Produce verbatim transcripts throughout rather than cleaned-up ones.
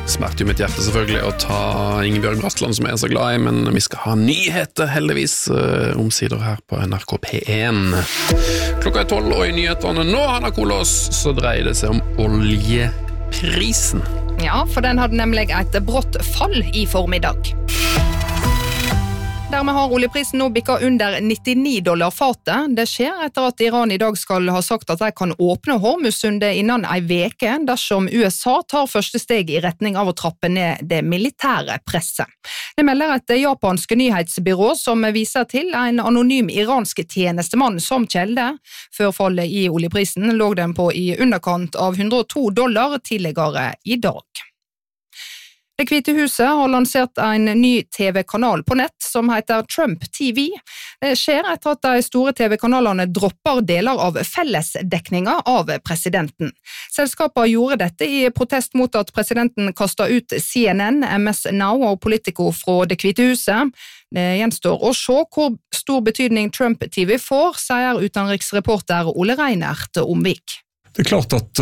Smerter jo mitt hjerte selvfølgelig å ta Ingebjørg Brastland som jeg er så glad i, men vi skal ha nyheter heldigvis omsider her på N R K P én. Klokka er tolv, og i nyhetene nå, Hanna Kolås, så dreier det seg om oljeprisen. Ja, for den hadde nemlig et brått fall i formiddag. Dermed har oljeprisen nå bikket under nittini dollar fatet. Det skjer etter at Iran i dag skal ha sagt at de kan åpne Hormuzsundet innen ei veke dersom U S A tar første steg i retning av å trappe ned det militære presset. Det melder et japansk nyhetsbyrå som viser til en anonym iransk tjenestemann som kjelde. Før fallet i oljeprisen lå den på i underkant av hundre og to dollar tidligere i dag. Det Hvite huset har lansert en ny T V-kanal på nett som heter Trump T V. Det skjer etter at de store T V-kanalene dropper deler av fellesdekninga av presidenten. Selskapet gjorde dette i protest mot at presidenten kastet ut C N N, M S Now og Politico fra Det Hvite huset. Det gjenstår å se hvor stor betydning Trump T V får, sier utenriksreporter Ole Reinert Omvik. Det er klart at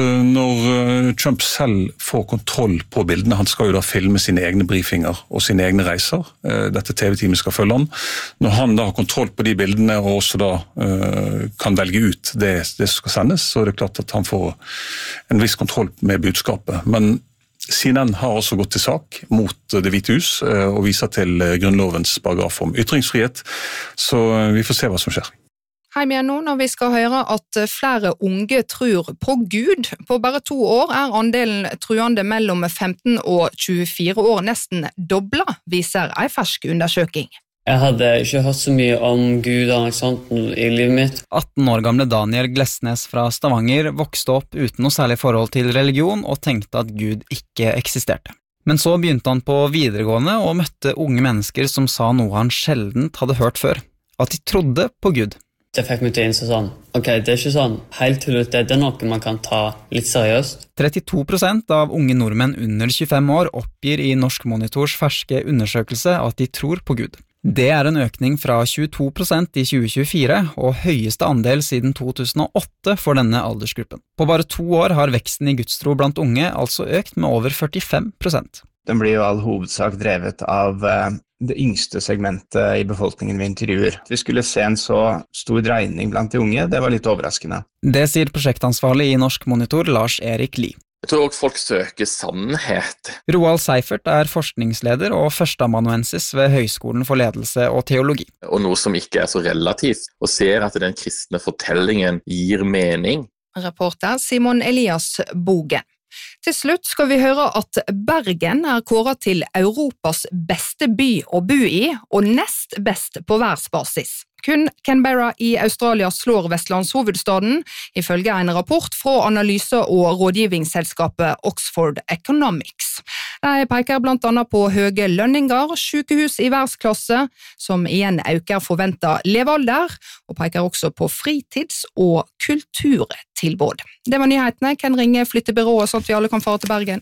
når Trump selv får kontroll på bildene, han skal jo da filme sine egne briefinger og sine egne reiser, dette T V-teamet skal følge han, når han da har kontroll på de bildene og også da uh, kan velge ut det, det som skal sendes, så er det klart at han får en viss kontroll med budskapet. Men C N N har også gått til sak mot Det Hvite hus uh, og viser til grunnlovens paragraf om ytringsfrihet, så uh, vi får se hva som skjer. Hei med nå når vi skal høre at flere unge tror på Gud. På bare to år er andelen truende mellom femten og tjuefire år nesten dobla, viser en fersk undersøking. Jeg hadde ikke hørt så mye om Gud og noe sånt i livet mitt. atten år gamle Daniel Glesnes fra Stavanger vokste opp uten noe særlig forhold til religion og tenkte at Gud ikke eksisterte. Men så begynte han på videregående og møtte unge mennesker som sa noe han sjeldent hadde hørt før. At de trodde på Gud. Det fikk meg til å innse sånn, ok, det er ikke sånn helt tullet, det er noe man kan ta litt seriøst. trettito prosent av unge nordmenn under tjuefem år oppgir i Norsk Monitors ferske undersøkelse at de tror på Gud. Det er en økning fra tjueto prosent i tjue tjuefire og høyeste andel siden to tusen og åtte for denne aldersgruppen. På bare to år har veksten i gudstro blant unge altså økt med over førtifem prosent. Den blir jo all hovedsak drevet av det yngste segmentet i befolkningen vi intervjuer. Vi skulle se en så stor dreining blant de unge, det var litt overraskende. Det sier prosjektansvarlig i Norsk Monitor, Lars Erik Lie. Jeg tror også folk søker sannhet. Roald Seifert er forskningsleder og førsteamanuensis ved Høgskolen for ledelse og teologi. Og noe som ikke er så relativt, og ser at den kristne fortellingen gir mening. Reporter Simon Elias Bogen. Til slutt skal vi høre at Bergen er kåret til Europas beste by å bo i, og nest best på verdensbasis. Kun Canberra i Australia slår Vestlandshovedstaden, ifølge en rapport fra analyse- og rådgivningsselskapet Oxford Economics. De peker blant annet på høye lønninger, sykehus i verdensklasse, som igjen øker forventet levealder, og peker også på fritids- og kulturtilbud. Det var nyhetene. Kan ringe flyttebyrået sånn at vi alle kan fare til Bergen?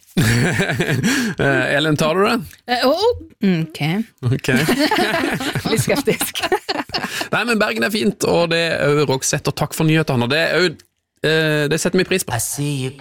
uh, Ellen, tar du det? Uh, oh, ok. Ok. Litt skeptisk. Nei, men Bergen er fint, og det er jo Roxette, og takk for nyhetene, og det er jo, uh, det setter vi pris på. I see you